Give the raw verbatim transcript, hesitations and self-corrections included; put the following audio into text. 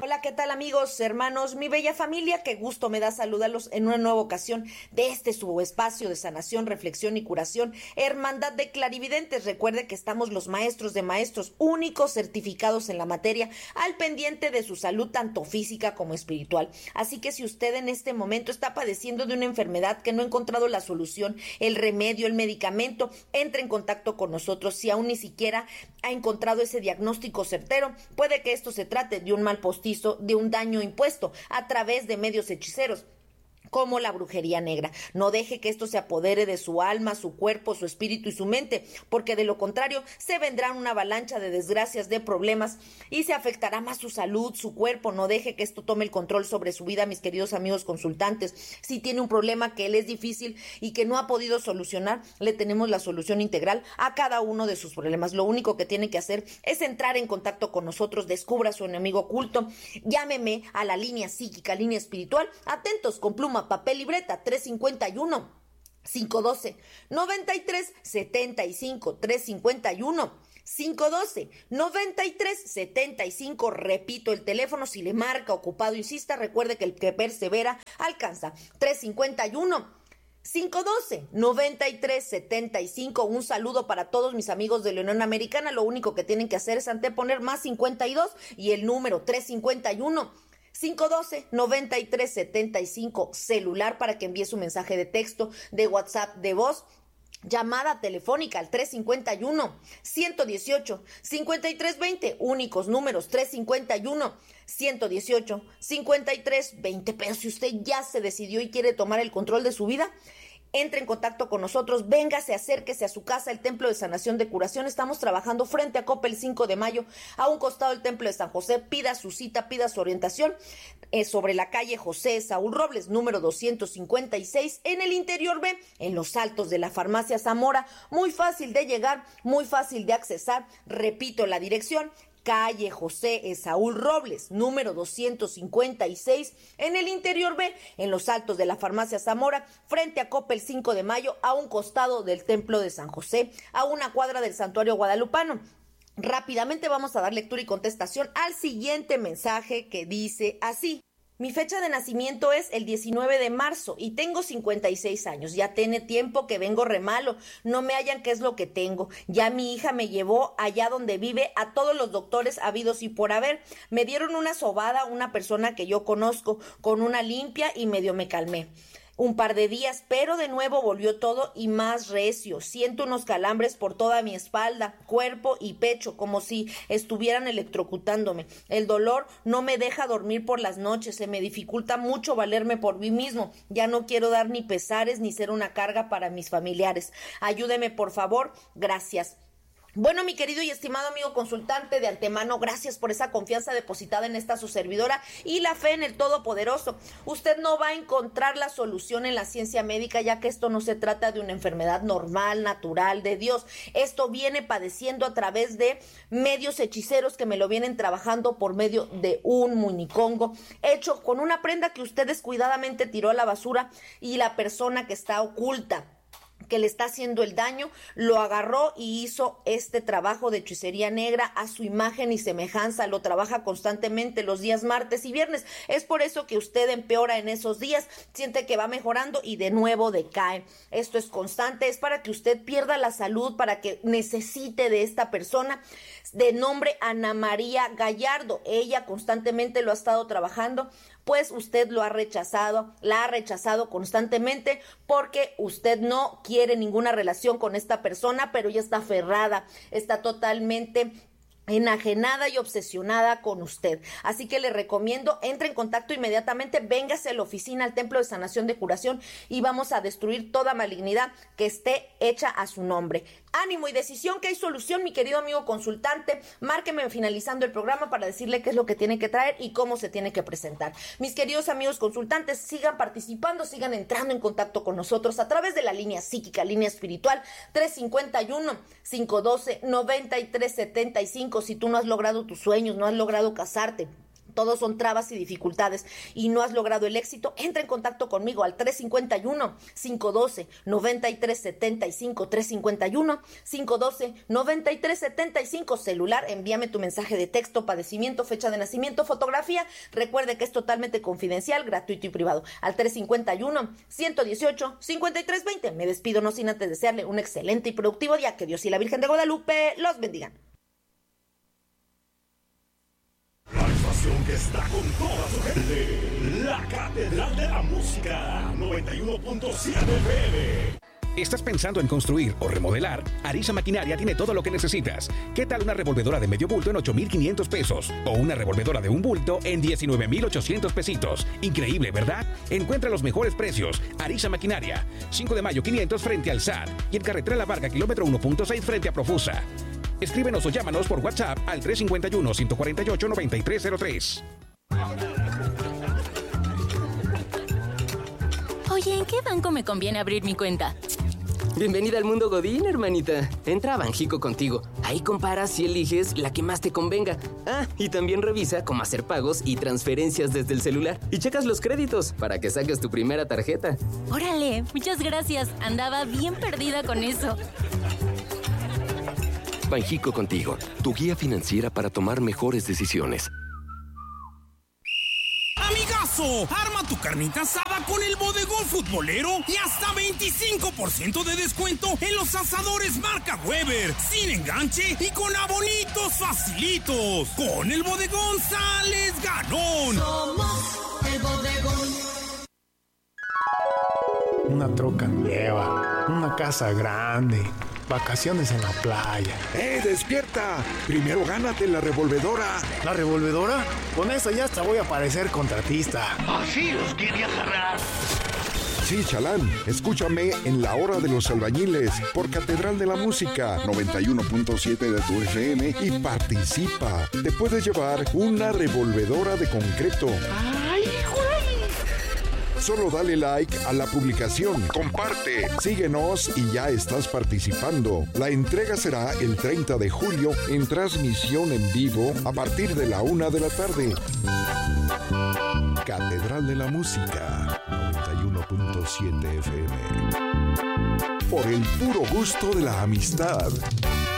Hola, ¿qué tal amigos, hermanos, mi bella familia? Qué gusto me da saludarlos en una nueva ocasión de este su espacio de sanación, reflexión y curación, Hermandad de Clarividentes. Recuerde que estamos los maestros de maestros, únicos certificados en la materia, al pendiente de su salud tanto física como espiritual. Así que si usted en este momento está padeciendo de una enfermedad que no ha encontrado la solución, el remedio, el medicamento, entre en contacto con nosotros. Si aún ni siquiera ha encontrado ese diagnóstico certero, puede que esto se trate de un mal postizo, de un daño impuesto a través de medios hechiceros, como la brujería negra. No deje que esto se apodere de su alma, su cuerpo, su espíritu y su mente, porque de lo contrario se vendrá una avalancha de desgracias, de problemas, y se afectará más su salud, su cuerpo. No deje que esto tome el control sobre su vida, mis queridos amigos consultantes. Si tiene un problema que le es difícil y que no ha podido solucionar, le tenemos la solución integral a cada uno de sus problemas. Lo único que tiene que hacer es entrar en contacto con nosotros, descubra su enemigo oculto, llámeme a la línea psíquica, línea espiritual, atentos con pluma, papel y libreta, tres cinco uno, cinco uno dos, nueve tres siete cinco, tres cinco uno, cinco uno dos, nueve tres siete cinco. Repito el teléfono, si le marca ocupado, insista, recuerde que el que persevera alcanza. tres cinco uno, cinco uno dos, nueve tres siete cinco. Un saludo para todos mis amigos de la Unión Americana. Lo único que tienen que hacer es anteponer más cincuenta y dos y el número tres cinco uno, cinco uno dos, nueve tres siete cinco, celular para que envíe su mensaje de texto, de WhatsApp, de voz, llamada telefónica al tres cinco uno, uno uno ocho, cinco tres dos cero, únicos números tres cinco uno, uno uno ocho, cinco tres dos cero. Pero si usted ya se decidió y quiere tomar el control de su vida, entre en contacto con nosotros, véngase, acérquese a su casa, el Templo de Sanación de Curación. Estamos trabajando frente a Coppel cinco de mayo, a un costado del Templo de San José. Pida su cita, pida su orientación eh, sobre la calle José Saúl Robles, número doscientos cincuenta y seis, en el interior B, en los altos de la Farmacia Zamora. Muy fácil de llegar, muy fácil de accesar. Repito la dirección: calle José Saúl Robles, número doscientos cincuenta y seis, en el interior B, en los altos de la Farmacia Zamora, frente a Coppel cinco de mayo, a un costado del Templo de San José, a una cuadra del Santuario Guadalupano. Rápidamente vamos a dar lectura y contestación al siguiente mensaje, que dice así: mi fecha de nacimiento es el diecinueve de marzo y tengo cincuenta y seis años. Ya tiene tiempo que vengo re malo. No me hallan qué es lo que tengo. Ya mi hija me llevó allá donde vive a todos los doctores habidos y por haber. Me dieron una sobada, una persona que yo conozco, con una limpia, y medio me calmé un par de días, pero de nuevo volvió todo y más recio. Siento unos calambres por toda mi espalda, cuerpo y pecho, como si estuvieran electrocutándome. El dolor no me deja dormir por las noches, se me dificulta mucho valerme por mí mismo. Ya no quiero dar ni pesares ni ser una carga para mis familiares. Ayúdeme, por favor. Gracias. Bueno, mi querido y estimado amigo consultante, de antemano, gracias por esa confianza depositada en esta su servidora y la fe en el Todopoderoso. Usted no va a encontrar la solución en la ciencia médica, ya que esto no se trata de una enfermedad normal, natural, de Dios. Esto viene padeciendo a través de medios hechiceros que me lo vienen trabajando por medio de un muñicongo hecho con una prenda que usted descuidadamente tiró a la basura, y la persona que está oculta, que le está haciendo el daño, lo agarró y hizo este trabajo de hechicería negra a su imagen y semejanza. Lo trabaja constantemente los días martes y viernes. Es por eso que usted empeora en esos días, siente que va mejorando y de nuevo decae. Esto es constante, es para que usted pierda la salud, para que necesite de esta persona de nombre Ana María Gallardo. Ella constantemente lo ha estado trabajando, pues usted lo ha rechazado, la ha rechazado constantemente, porque usted no quiere ninguna relación con esta persona, pero ella está aferrada, está totalmente enajenada y obsesionada con usted. Así que le recomiendo, entre en contacto inmediatamente, véngase a la oficina, al Templo de Sanación de Curación, y vamos a destruir toda malignidad que esté hecha a su nombre. Ánimo y decisión, que hay solución, mi querido amigo consultante. Márqueme finalizando el programa para decirle qué es lo que tiene que traer y cómo se tiene que presentar. Mis queridos amigos consultantes, sigan participando, sigan entrando en contacto con nosotros a través de la línea psíquica, línea espiritual, tres cinco uno, cinco uno dos, nueve tres siete cinco. Si tú no has logrado tus sueños, no has logrado casarte, Todos son trabas y dificultades y no has logrado el éxito, entra en contacto conmigo al tres cinco uno, cinco uno dos, nueve tres siete cinco, tres cinco uno, cinco uno dos, nueve tres siete cinco, celular, envíame tu mensaje de texto, padecimiento, fecha de nacimiento, fotografía. Recuerde que es totalmente confidencial, gratuito y privado. Al tres cinco uno, uno uno ocho, cinco tres dos cero. Me despido no sin antes desearle un excelente y productivo día. Que Dios y la Virgen de Guadalupe los bendigan. La estación que está con toda su gente, la Catedral de la Música, noventa y uno punto siete F M. ¿Estás pensando en construir o remodelar? Arisa Maquinaria tiene todo lo que necesitas. ¿Qué tal una revolvedora de medio bulto en ocho mil quinientos pesos? O una revolvedora de un bulto en diecinueve mil ochocientos pesitos. Increíble, ¿verdad? Encuentra los mejores precios. Arisa Maquinaria. cinco de mayo quinientos frente al S A T. Y en carretera La Varga, kilómetro uno punto seis frente a Profusa. Escríbenos o llámanos por WhatsApp al tres cinco uno, uno cuatro ocho, nueve tres cero tres. Oye, ¿en qué banco me conviene abrir mi cuenta? Bienvenida al mundo Godín, hermanita. Entra a Banjico Contigo. Ahí comparas y eliges la que más te convenga. Ah, y también revisa cómo hacer pagos y transferencias desde el celular. Y checas los créditos para que saques tu primera tarjeta. Órale, muchas gracias. Andaba bien perdida con eso. Banjico Contigo, tu guía financiera para tomar mejores decisiones. Amigazo, arma tu carnita asada con el Bodegón Futbolero y hasta veinticinco por ciento de descuento en los asadores marca Weber, sin enganche y con abonitos facilitos. Con el Bodegón sales ganón. Somos el Bodegón. Una troca nueva, una casa grande, vacaciones en la playa. ¡Eh, despierta! Primero gánate la revolvedora. ¿La revolvedora? Con eso ya hasta voy a parecer contratista. Así los quería agarrar. Sí, Chalán, escúchame en La Hora de los Albañiles por Catedral de la Música, noventa y uno punto siete de tu F M y participa. Te puedes llevar una revolvedora de concreto. ¡Ay, güey! Solo dale like a la publicación, comparte, síguenos y ya estás participando. La entrega será el treinta de julio en transmisión en vivo a partir de la una de la tarde. Catedral de la Música, noventa y uno punto siete F M. Por el puro gusto de la amistad.